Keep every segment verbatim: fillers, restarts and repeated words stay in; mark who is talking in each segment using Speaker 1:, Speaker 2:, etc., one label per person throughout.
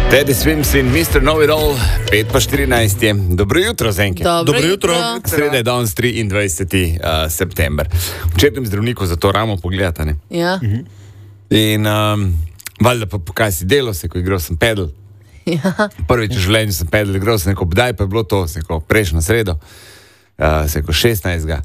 Speaker 1: Teddy Swims in mister Know-It-All, pet pa štirinajst je. Dobro jutro, Zenke.
Speaker 2: Dobro,
Speaker 3: Dobro jutro.
Speaker 2: jutro.
Speaker 1: Sreda je danes triindvajseti Uh, september. Včerajšnjem zdravniku za to ramo pogledate, ne?
Speaker 2: Ja.
Speaker 1: In um, valjda pa pokaj si delo, se ko igral sem pedal.
Speaker 2: Ja.
Speaker 1: Prvič v življenju sem pedal, igral sem neko bdaj, pa je bilo to, se ko prejšnjo sredo, uh, se ko šestnajstega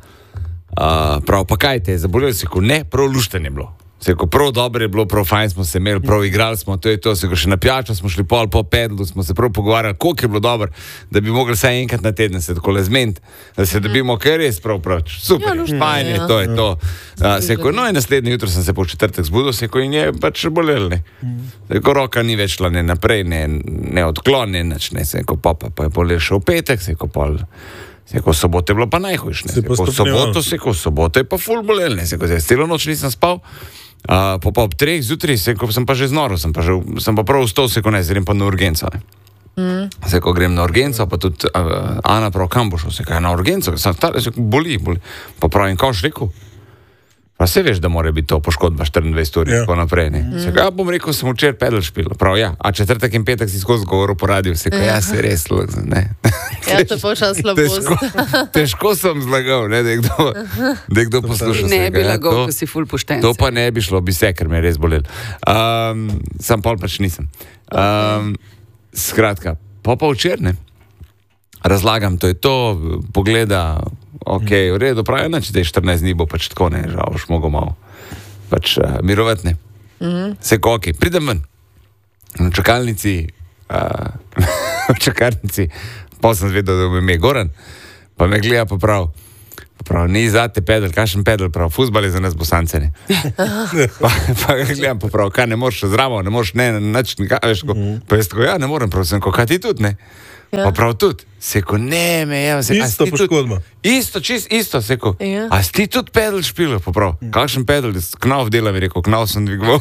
Speaker 1: Uh, prav, pa kaj te je zabolelo, se ko ne, prav luštanje je bilo. Se ko prav dobro je bilo, prav fajn smo se imeli, prav igrali smo, to je to, se ko še na pijačo smo šli pol po pedlu, smo se prav pogovarjali, koliko je bilo dobro, da bi mogli vsaj enkrat na teden se tako le zmeniti, da se dobimo, kaj res prav prav. Super,
Speaker 2: Ja,
Speaker 1: fajn je,
Speaker 2: ja.
Speaker 1: to je to. Uh, se ko, no in naslednji jutro sem se po četrtek zbudil, se ko in je pač bolelo, ne. Se ko roka ni več šla ne naprej, ne, ne odklon, ne nič, ne, se ko pa, pa, pa je bolelo še v petek, se ko pol. Se ko sobote je bilo pa najhujš, ne. Se ko soboto, se ko soboto je pa ful bolelo, ne. Se ko zdaj celo noč nisem spal. Uh, po pa ob treh zjutraj, se ko sem pa že znoro, sem pa, že, sem pa prav vstal, se ko ne, zdaj pa na urgenco, ne. Mm. Se ko grem na urgenco, pa tudi uh, Ana prav, kam boš, se kaj na urgenco, sem stari, se ko boli, boli. Pa pravim, kao še rekel, pa se veš, da mora biti to poškodba štiriindvajset ur in
Speaker 3: Ja.
Speaker 1: tako naprej, ne. Mm. Se ko, ja, bom rekel, sem včeraj pedal špil, prav, ja, a četrtek in petek si skozi govoril po radiju, se ko, ja, se res, ne.
Speaker 2: Ja, to je počas slabost.
Speaker 1: Težko, težko sem zlagal, ne, da je kdo, da je kdo poslušal.
Speaker 4: Ne
Speaker 1: se
Speaker 4: bi
Speaker 1: ga, ja,
Speaker 4: lagal,
Speaker 1: to-
Speaker 4: ko si ful pošten.
Speaker 1: To pa ne bi šlo, bi se, ker me je res bolel. Um, sam pol pač nisem. Um, skratka, pa pa včeraj, ne, razlagam, to je to, pogleda, ok, v redu, pravi, če te štirinajst dni bo pač tako, ne, žal, boš mogel malo pač uh, mirovati, ne. Mm-hmm. Se ko, ok, pridem ven, v čakalnici, uh, v čakalnici, pa sem zvedel, da me je Goran, pa me gleda pa prav, pa prav, ni zate pedal, kakšen pedal, prav, fuzbal je za nas Bosance, ne. pa, pa ga gledam, pa prav, kaj ne moreš zraven, ne moreš, ne, nič, nikaj, veš, ko, pa jaz tako, ja, ne morem, prav, sem, ko, kaj ti tudi, ne.
Speaker 2: Ja.
Speaker 1: Pa prav tudi, seko, ne, me je, se, a si
Speaker 3: Isto
Speaker 1: ti tudi-
Speaker 3: poškodba.
Speaker 1: Isto, čist isto, seko,
Speaker 2: Ja.
Speaker 1: a si ti tudi pedal špil, pa prav, kakšen pedal, knav dela, bi rekel, knav sem dvigoval.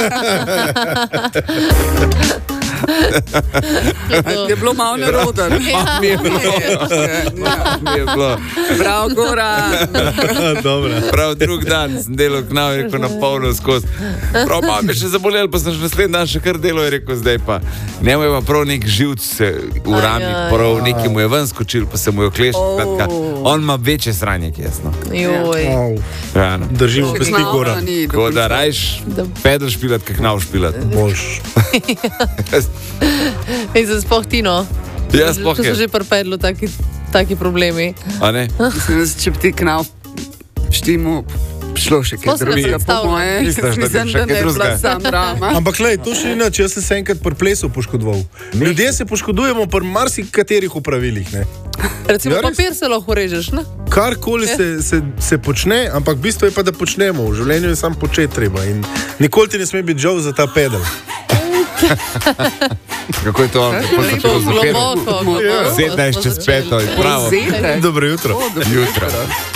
Speaker 4: Je bilo malo neroden.
Speaker 2: Ja.
Speaker 1: Mi je bilo, mi je bilo.
Speaker 4: Prav, Goran.
Speaker 3: Dobro.
Speaker 1: Prav drug dan sem delal k nam, je rekel, na polno skozi. Prav pa me še zabolel, pa sem še naslednji dan še kar delal, je rekel, zdaj pa. Njemu je pa prav nek živc se v rami,
Speaker 2: Ajaj.
Speaker 1: prav neki mu je ven skočil, pa se mu je okleščil.
Speaker 4: Oh.
Speaker 1: Skratka, on ima večje sranje, ki jasno.
Speaker 2: Joj.
Speaker 3: Au.
Speaker 1: Ja, no.
Speaker 3: Držimo
Speaker 4: Še
Speaker 3: pesti
Speaker 4: malo
Speaker 3: gora.
Speaker 4: ni do
Speaker 1: Tako da
Speaker 4: konca.
Speaker 1: rajš pedal špilat, kak nav špilat.
Speaker 3: Boš.
Speaker 2: In se sploh ti, no.
Speaker 1: Ja, sploh
Speaker 2: To so
Speaker 1: je.
Speaker 2: že prpedlo taki, taki problemi.
Speaker 1: A ne?
Speaker 4: Mislim, da če bi ti knal štimu, šlo še kaj
Speaker 2: Sploh se ne
Speaker 4: drugega, po
Speaker 2: predstavljam.
Speaker 4: moje.
Speaker 1: Misliš, da bi
Speaker 4: Mislim,
Speaker 1: še
Speaker 4: da
Speaker 1: kaj
Speaker 4: ne je bila
Speaker 1: drugega?
Speaker 4: sam drama.
Speaker 3: Ampak lej, to še ni nič, jaz sem se enkrat pri plesu poškodoval. Ljudje se poškodujemo pri marsikaterih opravilih, ne.
Speaker 2: Recimo
Speaker 3: Ja, res.
Speaker 2: papir se lahko režeš, ne?
Speaker 3: Karkoli se, se, se počne, ampak bistvo je pa, da počnemo. V življenju je samo početi treba in nikoli ti ne sme biti žal za ta pedal.
Speaker 1: Kako je to? Kako se
Speaker 2: To
Speaker 1: to zapira?
Speaker 2: globoko. globoko.
Speaker 1: sedemnajst čez peto, je pravo.
Speaker 4: Povzetek.
Speaker 3: Dobro jutro.
Speaker 1: Jutro.